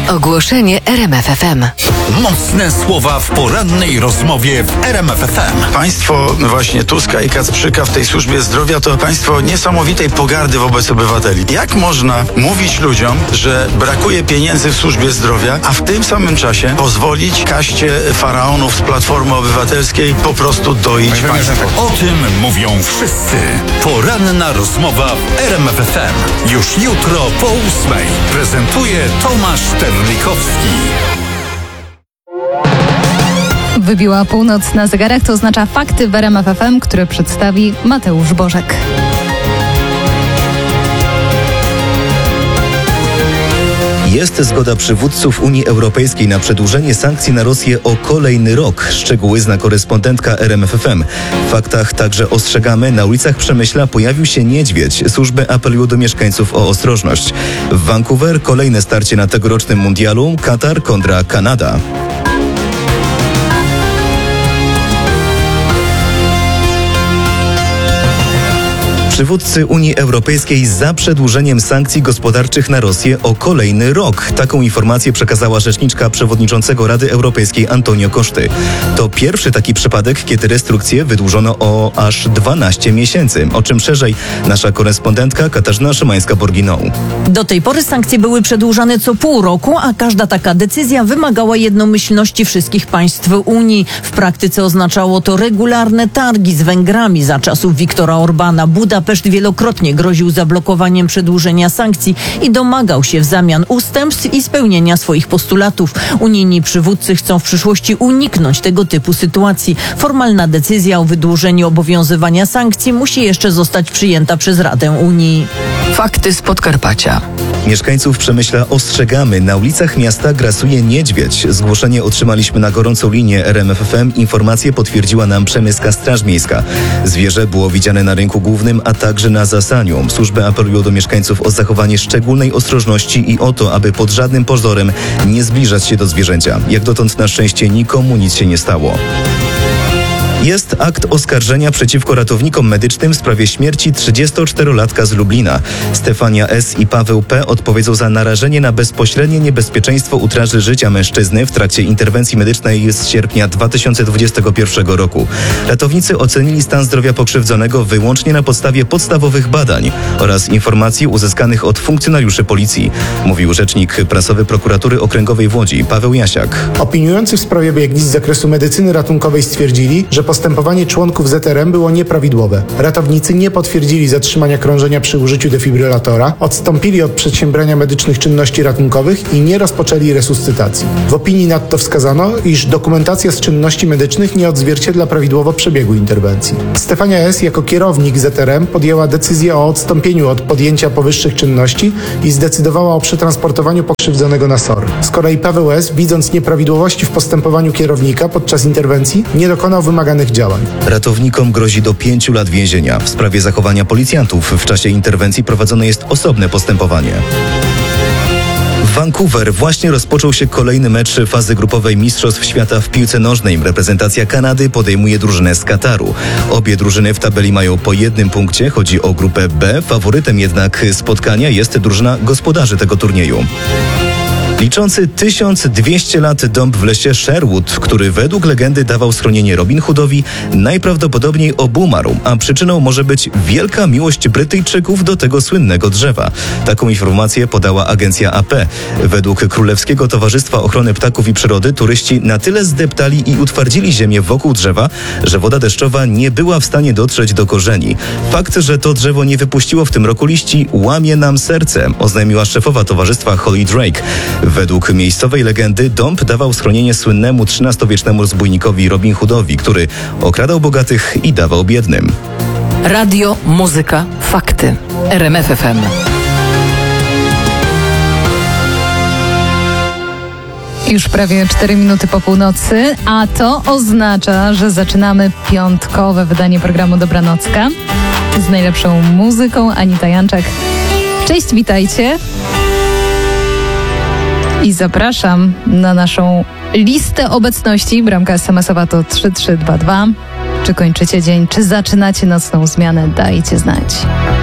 Ogłoszenie RMF FM. Mocne słowa w porannej rozmowie w RMF FM. Państwo właśnie Tuska i Kacprzyka w tej służbie zdrowia to państwo niesamowitej pogardy wobec obywateli. Jak można mówić ludziom, że brakuje pieniędzy w służbie zdrowia, a w tym samym czasie pozwolić kaście faraonów z Platformy Obywatelskiej po prostu doić państwo? O tym mówią wszyscy. Poranna rozmowa w RMF FM. Już jutro po 8:00. Prezentuje Tomasz Terlikowski. Wybiła północ na zegarach, to oznacza fakty w RMF FM, które przedstawi Mateusz Bożek. Jest zgoda przywódców Unii Europejskiej na przedłużenie sankcji na Rosję o kolejny rok. Szczegóły zna korespondentka RMF FM. W faktach także ostrzegamy, na ulicach Przemyśla pojawił się niedźwiedź. Służby apelują do mieszkańców o ostrożność. W Vancouver kolejne starcie na tegorocznym mundialu. Katar kontra Kanada. Przywódcy Unii Europejskiej za przedłużeniem sankcji gospodarczych na Rosję o kolejny rok. Taką informację przekazała rzeczniczka przewodniczącego Rady Europejskiej Antonio Costa. To pierwszy taki przypadek, kiedy restrykcje wydłużono o aż 12 miesięcy. O czym szerzej nasza korespondentka Katarzyna Szymańska-Borginą. Do tej pory sankcje były przedłużane co pół roku, a każda taka decyzja wymagała jednomyślności wszystkich państw Unii. W praktyce oznaczało to regularne targi z Węgrami za czasów Viktora Orbana. Budapeszt wielokrotnie groził zablokowaniem przedłużenia sankcji i domagał się w zamian ustępstw i spełnienia swoich postulatów. Unijni przywódcy chcą w przyszłości uniknąć tego typu sytuacji. Formalna decyzja o wydłużeniu obowiązywania sankcji musi jeszcze zostać przyjęta przez Radę Unii. Fakty z Podkarpacia. Mieszkańców Przemyśla ostrzegamy. Na ulicach miasta grasuje niedźwiedź. Zgłoszenie otrzymaliśmy na gorącą linię RMF FM. Informację potwierdziła nam Przemyska Straż Miejska. Zwierzę było widziane na rynku głównym, a także na Zasaniu. Służby apelują do mieszkańców o zachowanie szczególnej ostrożności i o to, aby pod żadnym pozorem nie zbliżać się do zwierzęcia. Jak dotąd na szczęście nikomu nic się nie stało. Jest akt oskarżenia przeciwko ratownikom medycznym w sprawie śmierci 34-latka z Lublina. Stefania S. i Paweł P. odpowiedzą za narażenie na bezpośrednie niebezpieczeństwo utraty życia mężczyzny w trakcie interwencji medycznej z sierpnia 2021 roku. Ratownicy ocenili stan zdrowia pokrzywdzonego wyłącznie na podstawie podstawowych badań oraz informacji uzyskanych od funkcjonariuszy policji, mówił rzecznik prasowy Prokuratury Okręgowej w Łodzi, Paweł Jasiak. Opiniujący w sprawie biegli z zakresu medycyny ratunkowej stwierdzili, że postępowanie członków ZRM było nieprawidłowe. Ratownicy nie potwierdzili zatrzymania krążenia przy użyciu defibrylatora, odstąpili od przedsiębrania medycznych czynności ratunkowych i nie rozpoczęli resuscytacji. W opinii nadto wskazano, iż dokumentacja z czynności medycznych nie odzwierciedla prawidłowo przebiegu interwencji. Stefania S. jako kierownik ZRM podjęła decyzję o odstąpieniu od podjęcia powyższych czynności i zdecydowała o przetransportowaniu pokrzywdzonego na SOR. Z kolei Paweł S., widząc nieprawidłowości w postępowaniu kierownika podczas interwencji, nie dokonał wymaganych działań. Ratownikom grozi do 5 lat więzienia. W sprawie zachowania policjantów w czasie interwencji prowadzone jest osobne postępowanie. W Vancouver właśnie rozpoczął się kolejny mecz fazy grupowej Mistrzostw Świata w piłce nożnej. Reprezentacja Kanady podejmuje drużynę z Kataru. Obie drużyny w tabeli mają po 1 punkcie. Chodzi o grupę B. Faworytem jednak spotkania jest drużyna gospodarzy tego turnieju. Liczący 1200 lat dąb w lesie Sherwood, który według legendy dawał schronienie Robin Hoodowi, najprawdopodobniej obumarł, a przyczyną może być wielka miłość Brytyjczyków do tego słynnego drzewa. Taką informację podała agencja AP. Według Królewskiego Towarzystwa Ochrony Ptaków i Przyrody turyści na tyle zdeptali i utwardzili ziemię wokół drzewa, że woda deszczowa nie była w stanie dotrzeć do korzeni. Fakt, że to drzewo nie wypuściło w tym roku liści, łamie nam serce, oznajmiła szefowa towarzystwa Holly Drake. Według miejscowej legendy dąb dawał schronienie słynnemu XIII-wiecznemu rozbójnikowi Robin Hoodowi, który okradał bogatych i dawał biednym. Radio, muzyka, fakty. RMF FM. Już prawie 4 minuty po północy, a to oznacza, że zaczynamy piątkowe wydanie programu Dobranocka z najlepszą muzyką. Anita Janczak. Cześć, witajcie. I zapraszam na naszą listę obecności. Bramka SMS-owa to 3322. Czy kończycie dzień, czy zaczynacie nocną zmianę? Dajcie znać.